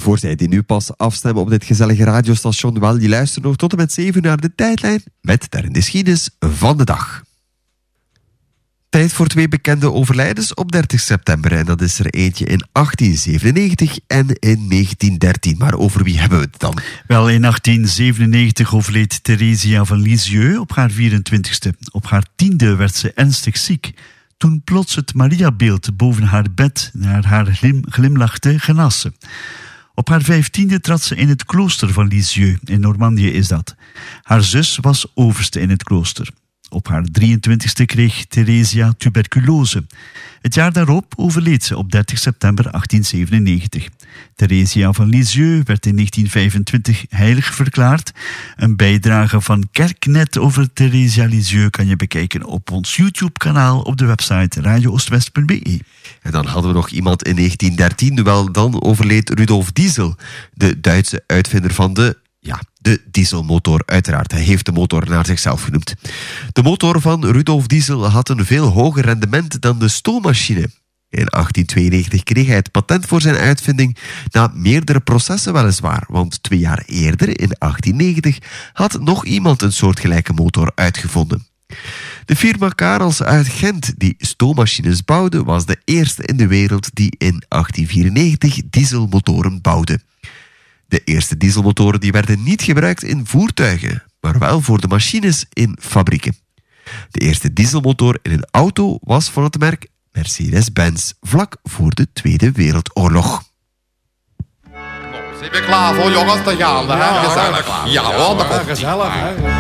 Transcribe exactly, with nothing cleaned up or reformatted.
Voor zij die nu pas afstemmen op dit gezellige radiostation, wel, die luisteren nog tot en met zeven uur naar de tijdlijn met daarin de geschiedenis van de dag. Tijd voor twee bekende overlijdens op dertig september. En dat is er eentje in achttien zevenennegentig en in negentien dertien. Maar over wie hebben we het dan? Wel, in achttien zevenennegentig overleed Theresia van Lisieux op haar vierentwintigste. Op haar tiende werd ze ernstig ziek. Toen plots het Mariabeeld boven haar bed naar haar glim, glimlachte genas. Op haar vijftiende trad ze in het klooster van Lisieux. In Normandië is dat. Haar zus was overste in het klooster. Op haar drieëntwintigste kreeg Theresia tuberculose. Het jaar daarop overleed ze op dertig september achttien zevenennegentig. Theresia van Lisieux werd in negentien vijfentwintig heilig verklaard. Een bijdrage van Kerknet over Theresia Lisieux kan je bekijken op ons YouTube-kanaal op de website radio oostwest punt be. En dan hadden we nog iemand in negentien dertien, wel dan overleed Rudolf Diesel, de Duitse uitvinder van de Ja, de dieselmotor, uiteraard. Hij heeft de motor naar zichzelf genoemd. De motor van Rudolf Diesel had een veel hoger rendement dan de stoommachine. In achttien tweeënnegentig kreeg hij het patent voor zijn uitvinding na meerdere processen weliswaar, want twee jaar eerder, in achttien negentig, had nog iemand een soortgelijke motor uitgevonden. De firma Karels uit Gent, die stoommachines bouwde, was de eerste in de wereld die in achttien vierennegentig dieselmotoren bouwde. De eerste dieselmotoren die werden niet gebruikt in voertuigen, maar wel voor de machines in fabrieken. De eerste dieselmotor in een auto was van het merk Mercedes-Benz, vlak voor de Tweede Wereldoorlog. Nou, zijn we klaar voor jongens? Dan gaan we. Ja, gezellig. Ja, hoor, dat komt. Gezellig, hè?